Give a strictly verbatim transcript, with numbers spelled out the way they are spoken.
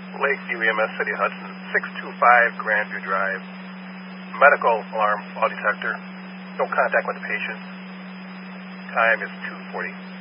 Lakeview E M S City Hudson, six two five Grandview Drive. Medical alarm fall detector. No contact with the patient. Time is two forty.